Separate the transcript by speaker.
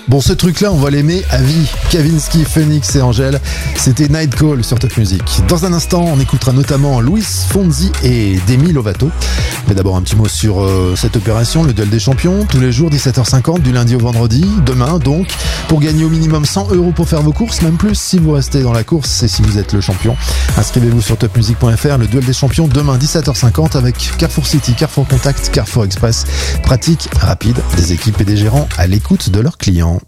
Speaker 1: Bon, ce truc-là, on va l'aimer à vie. Kavinsky, Phoenix et Angèle, c'était Night Call sur Top Music. Dans un instant, on écoutera notamment Luis Fonsi et Demi Lovato. Mais d'abord, un petit mot sur cette opération, le duel des champions, tous les jours 17h50, du lundi au vendredi, demain donc, pour gagner au minimum 100 € pour faire vos courses, même plus si vous restez dans la course et si vous êtes le champion. Inscrivez-vous sur topmusic.fr, le duel des champions, demain 17h50 avec Carrefour City, Carrefour Contact, Carrefour Express. Pratique, rapide, des équipes et des gérants à l'écoute de leurs clients.